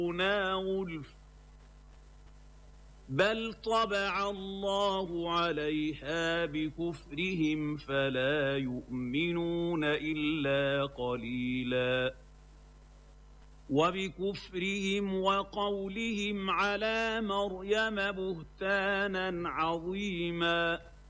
غُلْفٌ بَلْ طَبَعَ اللَّهُ عَلَيْهَا بِكُفْرِهِمْ فَلَا يُؤْمِنُونَ إِلَّا قَلِيلًا وَبِكُفْرِهِمْ وَقَوْلِهِمْ عَلَىٰ مَرْيَمَ بُهْتَانًا عَظِيمًا